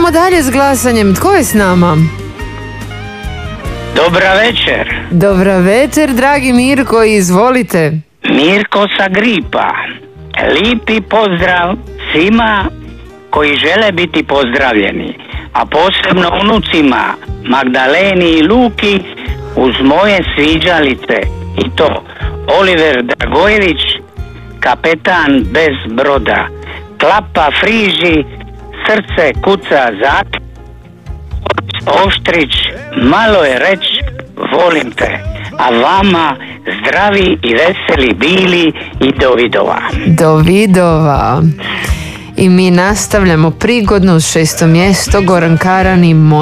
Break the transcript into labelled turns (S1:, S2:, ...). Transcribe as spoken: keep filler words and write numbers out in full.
S1: Idemo dalje s glasanjem. Tko je s nama?
S2: Dobra večer.
S1: Dobra večer, dragi Mirko, izvolite.
S2: Mirko sa Gripa. Lipi pozdrav svima koji žele biti pozdravljeni, a posebno unucima Magdaleni i Luki uz moje sviđalice, i to Oliver Dragojević, kapetan bez broda, klapa friži, srce kuca zat, Oštrić, malo je reć, volim te, a vama zdravi i veseli bili i do vidova.
S1: Do vidova. I mi nastavljamo prigodno šesto mjesto, Goran Karan i